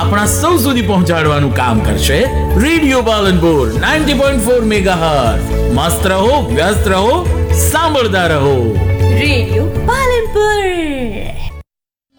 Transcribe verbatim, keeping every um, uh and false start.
આપણા સૌ સુધી પહોંચાડવાનું કામ કરશે radio Palanpur ninety point four megahertz. મસ્ત રહો, વ્યસ્ત રહો, સાંભળતા રહો.